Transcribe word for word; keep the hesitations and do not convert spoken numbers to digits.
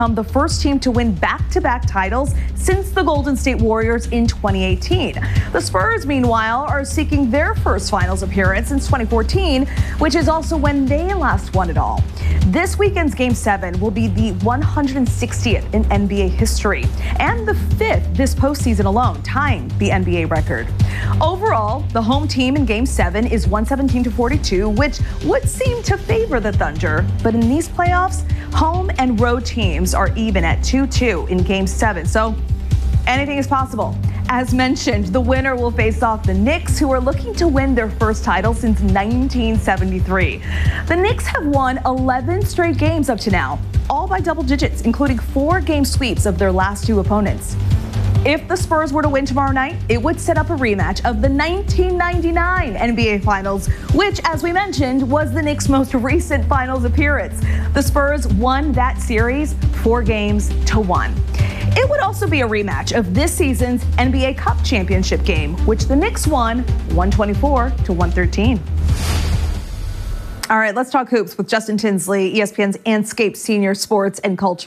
Um, the first team to win back-to-back titles since the Golden State Warriors in twenty eighteen. The Spurs, meanwhile, are seeking their first finals appearance since twenty fourteen, which is also when they last won it all. This weekend's Game seven will be the one hundred sixtieth in N B A history and the fifth this postseason alone, tying the N B A record. Overall, the home team in Game seven is one seventeen to forty-two, which would seem to favor the Thunder. But in these playoffs, home and road teams are even at two two in Game seven, so anything is possible. As mentioned, the winner will face off the Knicks, who are looking to win their first title since nineteen seventy-three. The Knicks have won eleven straight games up to now, all by double digits, including four game sweeps of their last two opponents. If the Spurs were to win tomorrow night, it would set up a rematch of the nineteen ninety-nine N B A Finals, which, as we mentioned, was the Knicks' most recent finals appearance. The Spurs won that series four games to one. It would also be a rematch of this season's N B A Cup championship game, which the Knicks won one twenty-four to one thirteen. All right, let's talk hoops with Justin Tinsley, E S P N's Anscape Senior Sports and Culture.